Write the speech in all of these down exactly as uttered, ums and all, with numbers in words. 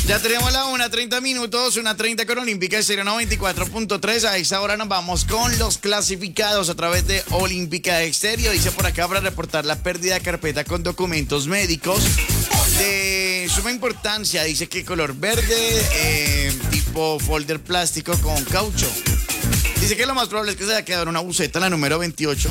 Ya tenemos la una, treinta minutos, una treinta con Olímpica Estéreo noventa y cuatro punto tres. A esta hora nos vamos con los clasificados a través de Olímpica Estéreo. Dice por acá para reportar la pérdida de carpeta con documentos médicos de suma importancia. Dice que color verde, eh, tipo folder plástico con caucho. Dice que lo más probable es que se haya quedado en una buceta, la número veintiocho.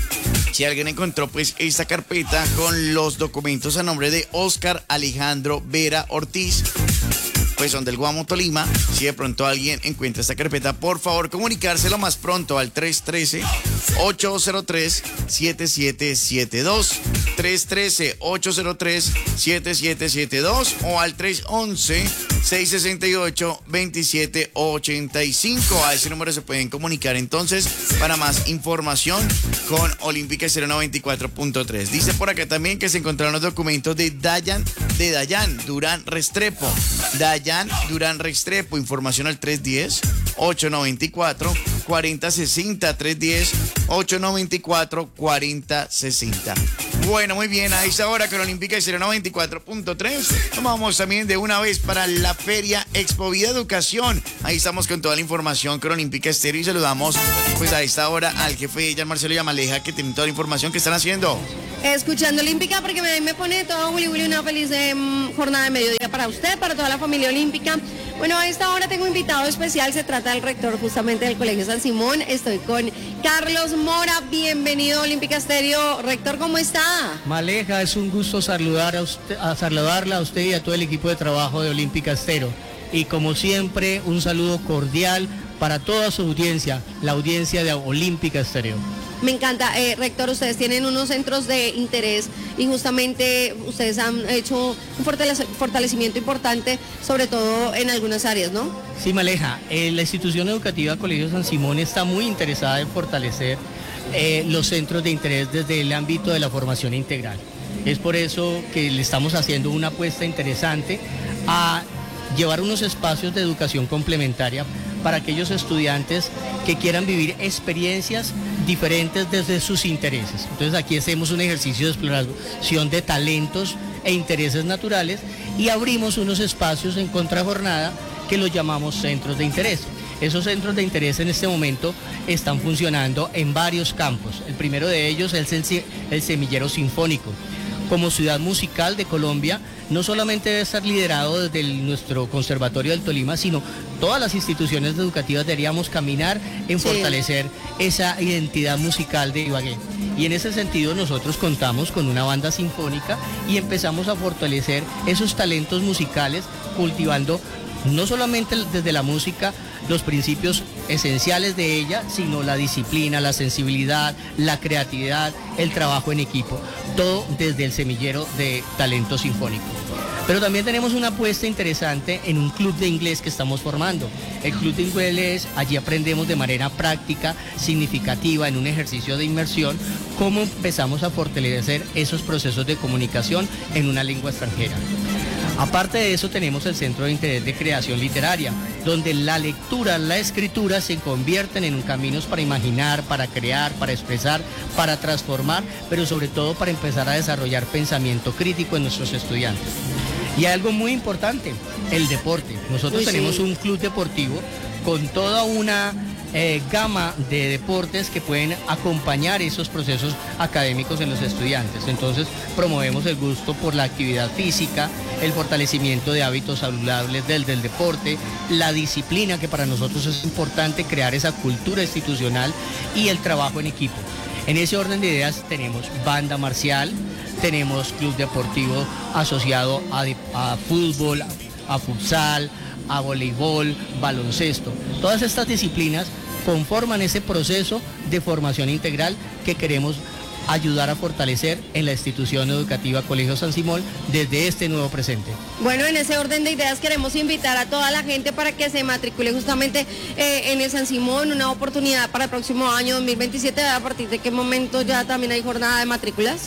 Si alguien encontró pues esta carpeta con los documentos a nombre de Oscar Alejandro Vera Ortiz, pues son del Guamo, Tolima. Si de pronto alguien encuentra esta carpeta, por favor comunicárselo más pronto al tres uno tres, ocho cero tres, siete siete siete dos, tres uno tres, ocho cero tres, siete siete siete dos o al tres once, seis sesenta y ocho, veintisiete ochenta y cinco. A ese número se pueden comunicar entonces para más información con Olímpica Estéreo noventa y cuatro punto tres. Dice por acá también que se encontraron los documentos de Dayan, de Dayan Durán Restrepo. Dayan Durán Restrepo, información al tres diez, ocho noventa y cuatro, cuarenta sesenta, tres diez, ocho noventa y cuatro, cuarenta sesenta. Bueno, muy bien, a esta hora con Olímpica Estéreo noventa y cuatro punto tres. Nos vamos también de una vez para la Feria Expo Vida Educación. Ahí estamos con toda la información con Olímpica Estéreo y saludamos pues a esta hora al jefe Jan Marcelo Yamaleja, que tiene toda la información que están haciendo. Escuchando Olímpica porque me, me pone todo Willy Willy, una feliz eh, jornada de mediodía para usted, para toda la familia olímpica. Bueno, a esta hora tengo un invitado especial, se trata del rector justamente del Colegio San Simón. Estoy con Carlos Mora, bienvenido a Olímpica Estéreo. Rector, ¿cómo está? Maleja, es un gusto saludar a usted, a saludarla a usted y a todo el equipo de trabajo de Olímpica Estéreo. Y como siempre, un saludo cordial para toda su audiencia, la audiencia de Olímpica Estéreo. Me encanta, eh, rector, ustedes tienen unos centros de interés y justamente ustedes han hecho un fortalece- fortalecimiento importante, sobre todo en algunas áreas, ¿no? Sí, Maleja, eh, la institución educativa Colegio San Simón está muy interesada en fortalecer eh, los centros de interés desde el ámbito de la formación integral. Es por eso que le estamos haciendo una apuesta interesante a llevar unos espacios de educación complementaria para aquellos estudiantes que quieran vivir experiencias diferentes desde sus intereses. Entonces aquí hacemos un ejercicio de exploración de talentos e intereses naturales y abrimos unos espacios en contrajornada que los llamamos centros de interés. Esos centros de interés en este momento están funcionando en varios campos. El primero de ellos es el, el Semillero Sinfónico. Como ciudad musical de Colombia, no solamente debe estar liderado desde el, nuestro Conservatorio del Tolima, sino todas las instituciones educativas deberíamos caminar en sí. fortalecer esa identidad musical de Ibagué. Y en ese sentido nosotros contamos con una banda sinfónica y empezamos a fortalecer esos talentos musicales, cultivando no solamente desde la música los principios esenciales de ella, sino la disciplina, la sensibilidad, la creatividad, el trabajo en equipo, todo desde el semillero de talento sinfónico. Pero también tenemos una apuesta interesante en un club de inglés que estamos formando. El club de inglés, allí aprendemos de manera práctica, significativa, en un ejercicio de inmersión, cómo empezamos a fortalecer esos procesos de comunicación en una lengua extranjera. Aparte de eso tenemos el Centro de Interés de Creación Literaria, donde la lectura, la escritura se convierten en caminos para imaginar, para crear, para expresar, para transformar, pero sobre todo para empezar a desarrollar pensamiento crítico en nuestros estudiantes. Y algo muy importante, el deporte. Nosotros Uy, tenemos sí. un club deportivo con toda una eh, gama de deportes que pueden acompañar esos procesos académicos en los estudiantes. Entonces promovemos el gusto por la actividad física, el fortalecimiento de hábitos saludables del, del deporte, la disciplina, que para nosotros es importante crear esa cultura institucional, y el trabajo en equipo. En ese orden de ideas tenemos banda marcial, tenemos club deportivo asociado a, a fútbol, a, a futsal, a voleibol, baloncesto. Todas estas disciplinas conforman ese proceso de formación integral que queremos ayudar a fortalecer en la institución educativa Colegio San Simón desde este nuevo presente. Bueno, en ese orden de ideas queremos invitar a toda la gente para que se matricule justamente eh, en el San Simón, una oportunidad para el próximo año dos mil veintisiete. ¿A partir de qué momento ya también hay jornada de matrículas?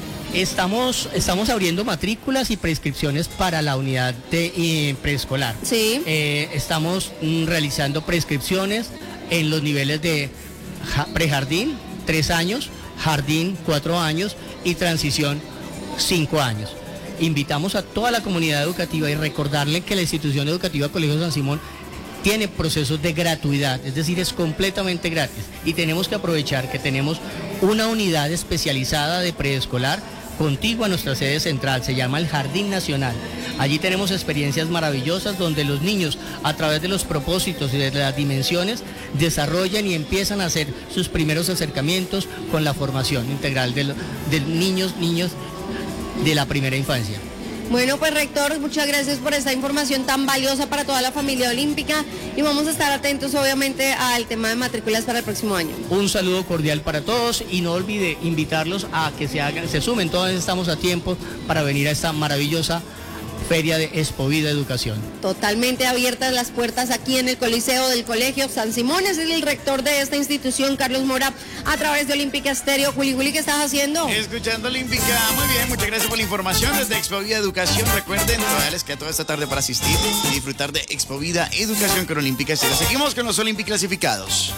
Estamos, estamos abriendo matrículas y prescripciones para la unidad de eh, preescolar. Sí. Eh, estamos mm, realizando prescripciones en los niveles de ja, prejardín, tres años, jardín, cuatro años y transición, cinco años. invitamos a toda la comunidad educativa y recordarle que la institución educativa Colegio San Simón tiene procesos de gratuidad, es decir, es completamente gratis y tenemos que aprovechar que tenemos una unidad especializada de preescolar contigua a nuestra sede central, se llama el Jardín Nacional. Allí tenemos experiencias maravillosas donde los niños, a través de los propósitos y de las dimensiones, desarrollan y empiezan a hacer sus primeros acercamientos con la formación integral de, de niños, niños de la primera infancia. Bueno, pues rector, muchas gracias por esta información tan valiosa para toda la familia olímpica y vamos a estar atentos obviamente al tema de matrículas para el próximo año. Un saludo cordial para todos y no olvide invitarlos a que se hagan, se sumen, todos estamos a tiempo para venir a esta maravillosa Feria de Expovida Educación. Totalmente abiertas las puertas aquí en el Coliseo del Colegio San Simón. Es el rector de esta institución, Carlos Mora, a través de Olímpica Estéreo. Juli, Juli, ¿qué estás haciendo? Escuchando Olímpica. Muy bien, muchas gracias por la información desde Expovida Educación. Recuerden, todavía les queda toda esta tarde para asistir y disfrutar de Expovida Educación con Olímpica Estéreo. Seguimos con los Olímpicos clasificados.